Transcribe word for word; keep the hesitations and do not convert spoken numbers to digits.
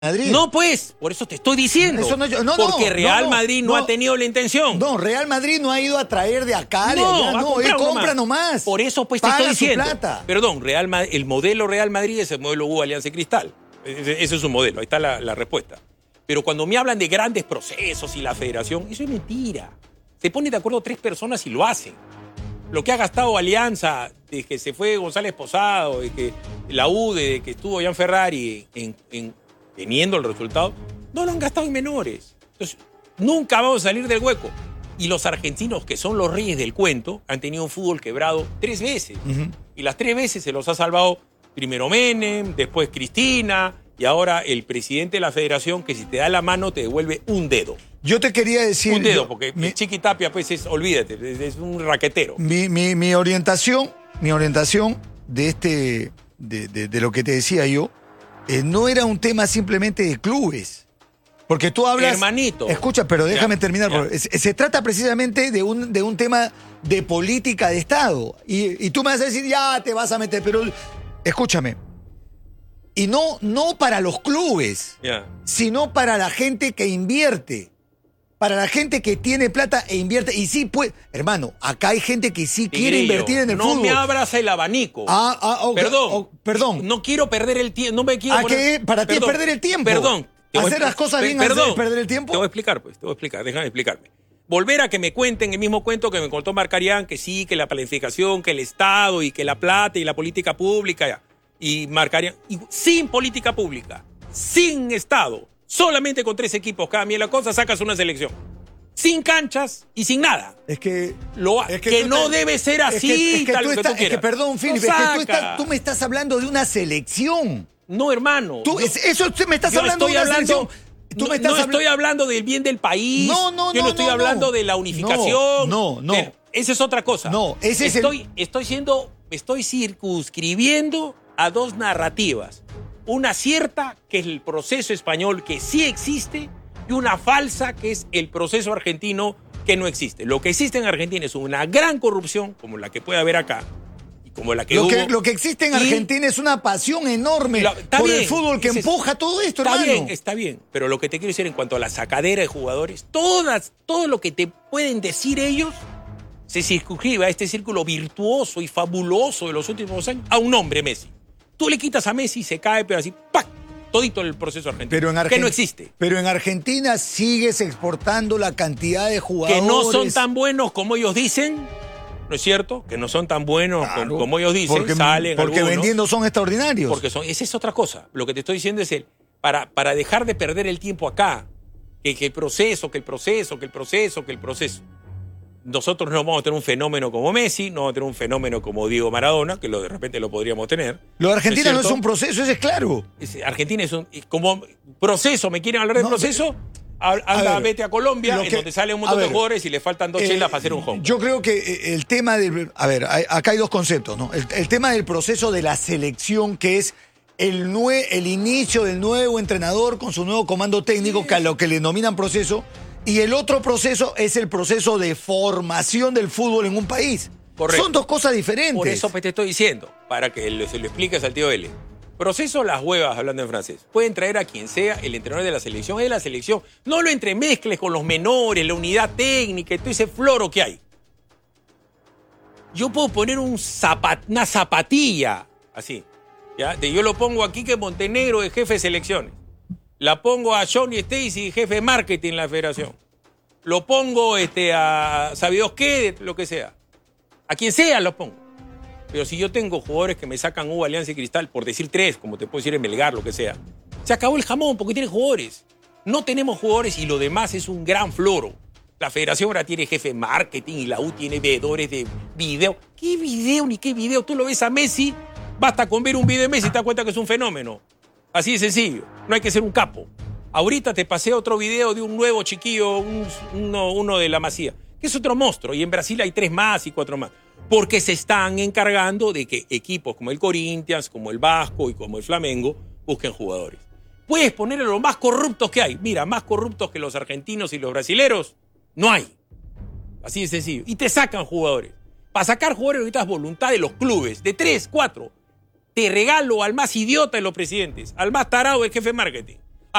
Madrid. No, pues, por eso te estoy diciendo. Eso no, no, porque no, Real no, Madrid no, no ha tenido la intención. No, Real Madrid no ha ido a traer de acá, de no, allá, no, él compra nomás. nomás. Por eso pues te Paga estoy diciendo. Su plata. Perdón, Real Madrid, el modelo Real Madrid es el modelo U Alianza y Cristal. Ese, ese es su modelo, ahí está la, la respuesta. Pero cuando me hablan de grandes procesos y la federación, eso es mentira. Se ponen de acuerdo tres personas y lo hacen. Lo que ha gastado Alianza, desde que se fue González Posado, de que la U, de que estuvo Jan Ferrari en, en, teniendo el resultado, no lo han gastado en menores. Entonces, nunca vamos a salir del hueco. Y los argentinos, que son los reyes del cuento, han tenido un fútbol quebrado tres veces. Uh-huh. Y las tres veces se los ha salvado primero Menem, después Cristina, y ahora el presidente de la federación, que si te da la mano te devuelve un dedo. Yo te quería decir... Un dedo, yo, porque mi, Chiqui Tapia, pues, es, olvídate, es, es un raquetero. Mi, mi, mi orientación, mi orientación de este, de, de, de lo que te decía yo, eh, no era un tema simplemente de clubes. Porque tú hablas... Hermanito. Escucha, pero déjame ya, terminar. ya. Se, se trata precisamente de un, de un tema de política de Estado. Y, y tú me vas a decir, ya te vas a meter, pero... Escúchame. Y no, no para los clubes, yeah. sino para la gente que invierte. Para la gente que tiene plata e invierte. Y sí, pues, hermano, acá hay gente que sí quiere Tigrillo, invertir en el no fútbol. No me abras el abanico. Ah, ah, okay. Perdón. Oh, perdón. No quiero perder el tiempo. No me quiero ¿A poner... qué? Para ti es perder el tiempo. Perdón. Hacer las cosas bien perdón, es perder el tiempo. Te voy a explicar, pues. Te voy a explicar. Déjame explicarme. Volver a que me cuenten el mismo cuento que me contó Marcarián, que sí, que la planificación, que el Estado y que la plata y la política pública. Ya. Y Marcarián. Y sin política pública, sin Estado, solamente con tres equipos cada mil la cosa, sacas una selección. Sin canchas y sin nada. Es que... Lo, es que, que no te, debe ser así, es que, es que tal tú que está, tú quieras. Es que, perdón, Philip, no es que tú, estás, tú me estás hablando de una selección. No, hermano. Tú, yo, eso me estás hablando de una hablando, selección. Tú no me estás no estoy hablando del bien del país. No, no, no. Yo no estoy no, hablando no. de la unificación. No, no. no. De, esa es otra cosa. No, ese estoy, es el... Estoy siendo, estoy circunscribiendo a dos narrativas. Una cierta, que es el proceso español, que sí existe, y una falsa, que es el proceso argentino, que no existe. Lo que existe en Argentina es una gran corrupción, como la que puede haber acá, y como la que lo hubo. Que, lo que existe en Argentina y, es una pasión enorme la, por bien, el fútbol que empuja todo esto, está hermano. Está bien, está bien. Pero lo que te quiero decir en cuanto a la sacadera de jugadores, todas, todo lo que te pueden decir ellos se circunscribe a este círculo virtuoso y fabuloso de los últimos años a un hombre, Messi. Tú le quitas a Messi y se cae, pero así, ¡pac! Todito el proceso argentino. Pero en Argent- que no existe. Pero en Argentina sigues exportando la cantidad de jugadores. Que no son tan buenos como ellos dicen, ¿no es cierto? Que no son tan buenos claro, como, como ellos dicen, porque, salen Porque algunos, vendiendo son extraordinarios. Porque son, esa es otra cosa. Lo que te estoy diciendo es el, para, para dejar de perder el tiempo acá, que, que el proceso, que el proceso, que el proceso, que el proceso. Nosotros no vamos a tener un fenómeno como Messi, no vamos a tener un fenómeno como Diego Maradona, que lo, de repente lo podríamos tener. Lo de Argentina ¿no es, no es un proceso, eso es claro. Es, Argentina es un... Como proceso, ¿me quieren hablar de no, proceso? Anda, a ver, vete a Colombia, que, en donde sale un montón ver, de jugadores y le faltan dos eh, chelas para hacer un home. Yo creo que el tema del... A ver, hay, acá hay dos conceptos, ¿no? El, el tema del proceso de la selección, que es el, nue, el inicio del nuevo entrenador con su nuevo comando técnico, sí. que a lo que le denominan proceso... Y el otro proceso es el proceso de formación del fútbol en un país. Correcto. Son dos cosas diferentes. Por eso pues te estoy diciendo, para que se lo expliques al tío L. Proceso las huevas, hablando en francés. Pueden traer a quien sea, el entrenador de la selección es de la selección. No lo entremezcles con los menores, la unidad técnica, todo ese floro que hay. Yo puedo poner un zapat, una zapatilla, así. ¿ya? De, yo lo pongo aquí que Montenegro es jefe de selecciones. La pongo a Johnny Stacy, jefe de marketing en la federación. Lo pongo este, a sabidos qué, lo que sea. A quien sea lo pongo. Pero si yo tengo jugadores que me sacan U, Alianza y Cristal, por decir tres, como te puedo decir en Melgar, lo que sea, se acabó el jamón porque tienen jugadores. No tenemos jugadores y lo demás es un gran floro. La federación ahora tiene jefe de marketing y la U tiene veedores de video. ¿Qué video ni qué video? Tú lo ves a Messi, basta con ver un video de Messi y te das cuenta que es un fenómeno. Así de sencillo, no hay que ser un capo. Ahorita te pasé otro video de un nuevo chiquillo, un, uno, uno de la Masía, que es otro monstruo, y en Brasil hay tres más y cuatro más, porque se están encargando de que equipos como el Corinthians, como el Vasco y como el Flamengo busquen jugadores. Puedes poner a los más corruptos que hay. Mira, más corruptos que los argentinos y los brasileros, no hay. Así de sencillo. Y te sacan jugadores. Para sacar jugadores necesitas voluntad de los clubes, de tres, cuatro. Te regalo al más idiota de los presidentes, al más tarado del jefe de marketing.